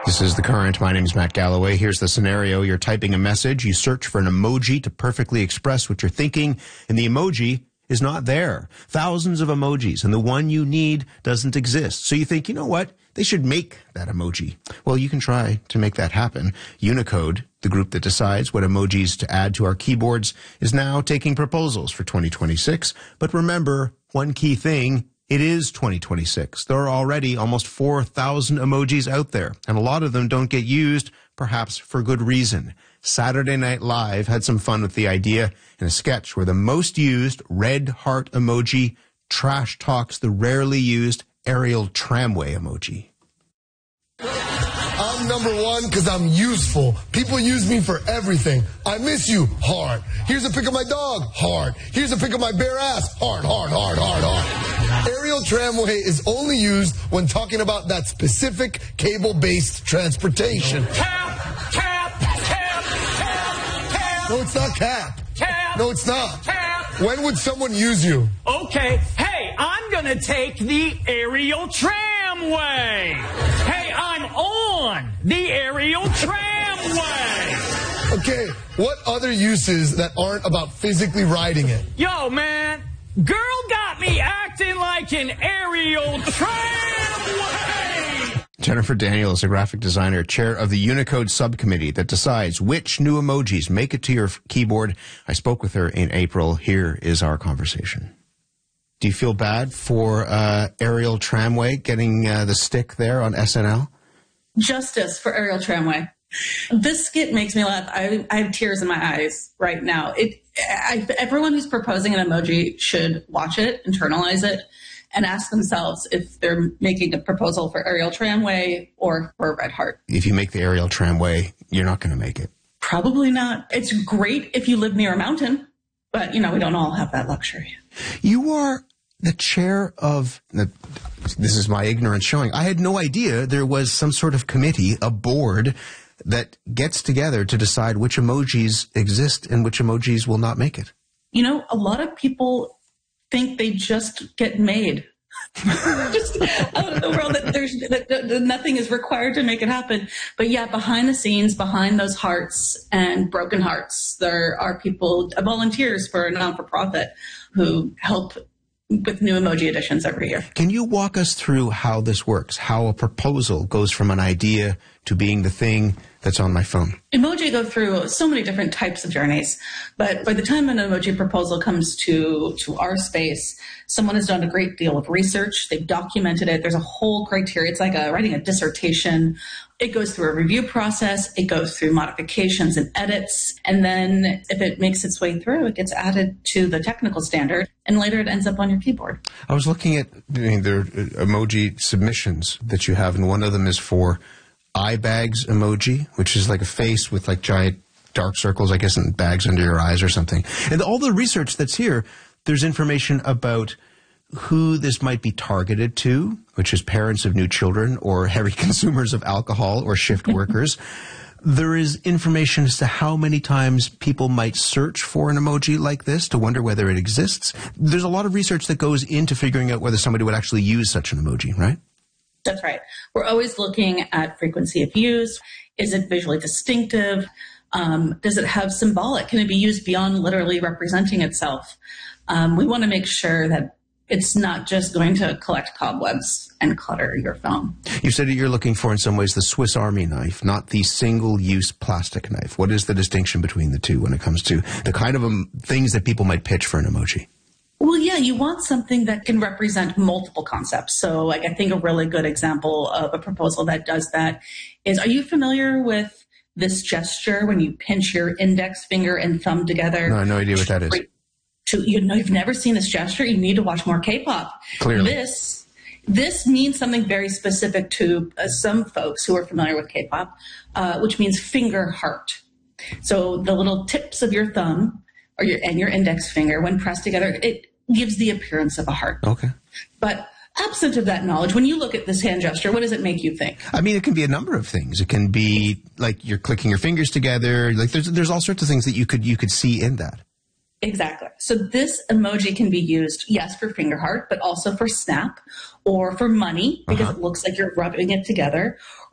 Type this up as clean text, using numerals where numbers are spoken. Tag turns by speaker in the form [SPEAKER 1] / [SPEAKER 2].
[SPEAKER 1] This is The Current. My name is Matt Galloway. Here's the scenario. You're typing a message. You search for an emoji to perfectly express what you're thinking, and the emoji is not there. Thousands of emojis, and the one you need doesn't exist. So you think, you know what? They should make that emoji. Well, you can try to make that happen. Unicode, the group that decides what emojis to add to our keyboards, is now taking proposals for 2026. But remember, one key thing, it is 2026. There are already almost 4,000 emojis out there, and a lot of them don't get used, perhaps for good reason. Saturday Night Live had some fun with the idea in a sketch where the most used red heart emoji trash talks the rarely used aerial tramway emoji.
[SPEAKER 2] I'm number one because I'm useful. People use me for everything. I miss you. Hard. Here's a pic of my dog. Hard. Here's a pic of my bare ass. Hard, hard, hard, hard, hard. Aerial tramway is only used when talking about that specific cable-based transportation.
[SPEAKER 3] Cap, cap, cap, cap, cap.
[SPEAKER 2] No, it's not cap.
[SPEAKER 3] Cap.
[SPEAKER 2] No, it's not.
[SPEAKER 3] Cap.
[SPEAKER 2] When would someone use you?
[SPEAKER 3] Okay, hey, I'm gonna take the aerial tramway. Hey, I'm on the aerial tramway.
[SPEAKER 2] Okay, what other uses that aren't about physically riding it?
[SPEAKER 3] Yo, man, girl got me acting like an aerial tramway.
[SPEAKER 1] Jennifer Daniel is a graphic designer, chair of the Unicode subcommittee that decides which new emojis make it to your keyboard. I spoke with her in April. Here is our conversation. Do you feel bad for aerial tramway getting the stick there on SNL?
[SPEAKER 4] Justice for aerial tramway. This skit makes me laugh. I have tears in my eyes right now. Everyone who's proposing an emoji should watch it, internalize it, and ask themselves if they're making a proposal for aerial tramway or for a red heart.
[SPEAKER 1] If you make the aerial tramway, you're not going to make it.
[SPEAKER 4] Probably not. It's great if you live near a mountain, but, we don't all have that luxury.
[SPEAKER 1] You are the chair of, this is my ignorance showing, I had no idea there was some sort of committee, a board, that gets together to decide which emojis exist and which emojis will not make it.
[SPEAKER 4] A lot of people think they just get made. Just out of the world, that nothing is required to make it happen. But yeah, behind the scenes, behind those hearts and broken hearts, there are people, volunteers for a non-for-profit who help with new emoji additions every year.
[SPEAKER 1] Can you walk us through how this works, how a proposal goes from an idea to being the thing that's on my phone?
[SPEAKER 4] Emoji go through so many different types of journeys, but by the time an emoji proposal comes to our space, someone has done a great deal of research. They've documented it. There's a whole criteria. It's like writing a dissertation. It goes through a review process. It goes through modifications and edits. And then if it makes its way through, it gets added to the technical standard, and later it ends up on your keyboard.
[SPEAKER 1] I was looking at their emoji submissions that you have, and one of them is for eye bags emoji, which is like a face with like giant dark circles, I guess, and bags under your eyes or something. And all the research that's here, there's information about who this might be targeted to, which is parents of new children or heavy consumers of alcohol or shift workers. There is information as to how many times people might search for an emoji like this to wonder whether it exists. There's a lot of research that goes into figuring out whether somebody would actually use such an emoji, right?
[SPEAKER 4] That's right. We're always looking at frequency of use. Is it visually distinctive? Does it have symbolic? Can it be used beyond literally representing itself? We want to make sure that it's not just going to collect cobwebs and clutter your phone.
[SPEAKER 1] You said that you're looking for, in some ways, the Swiss Army knife, not the single-use plastic knife. What is the distinction between the two when it comes to the kind of things that people might pitch for an emoji?
[SPEAKER 4] Well, yeah, you want something that can represent multiple concepts. So I think a really good example of a proposal that does that is, are you familiar with this gesture when you pinch your index finger and thumb together?
[SPEAKER 1] No, I have no idea what that is.
[SPEAKER 4] You've never seen this gesture? You need to watch more K-pop.
[SPEAKER 1] Clearly.
[SPEAKER 4] This means something very specific to some folks who are familiar with K-pop, which means finger heart. So the little tips of your thumb and your index finger, when pressed together, it gives the appearance of a heart.
[SPEAKER 1] Okay.
[SPEAKER 4] But absent of that knowledge, when you look at this hand gesture, what does it make you think?
[SPEAKER 1] I mean, it can be a number of things. It can be like you're clicking your fingers together. Like there's all sorts of things that you could see in that.
[SPEAKER 4] Exactly. So this emoji can be used, yes, for finger heart, but also for snap or for money, because it looks like you're rubbing it together,